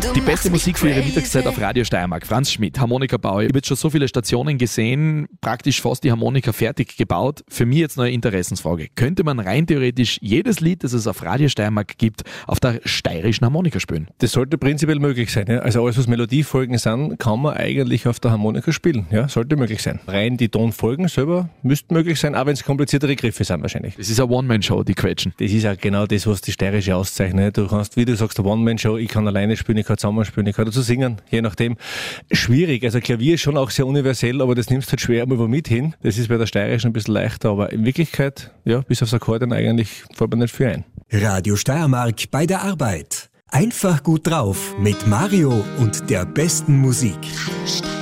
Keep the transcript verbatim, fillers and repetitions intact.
Die beste Musik für Ihre Mittagszeit auf Radio Steiermark. Franz Schmidt, Harmonikabauer. Ich habe jetzt schon so viele Stationen gesehen, praktisch fast die Harmonika fertig gebaut. Für mich jetzt noch eine Interessensfrage. Könnte man rein theoretisch jedes Lied, das es auf Radio Steiermark gibt, auf der steirischen Harmonika spielen? Das sollte prinzipiell möglich sein. Ja? Also alles, was Melodiefolgen sind, kann man eigentlich auf der Harmonika spielen. Ja, sollte möglich sein. Rein die Tonfolgen selber müssten möglich sein, auch wenn es kompliziertere Griffe sind wahrscheinlich. Das ist eine One-Man-Show, die quetschen. Das ist auch genau das, was die steirische auszeichnet. Du kannst, wie du sagst, eine One-Man-Show, ich kann alleine spielen, ich kann zusammenspielen, ich kann dazu singen, je nachdem. Schwierig, also Klavier ist schon auch sehr universell, aber das nimmst halt schwer mal wo mit hin. Das ist bei der steirischen ein bisschen leichter, aber in Wirklichkeit, ja, bis aufs Akkordeon eigentlich fällt man nicht viel ein. Radio Steiermark bei der Arbeit. Einfach gut drauf mit Mario und der besten Musik.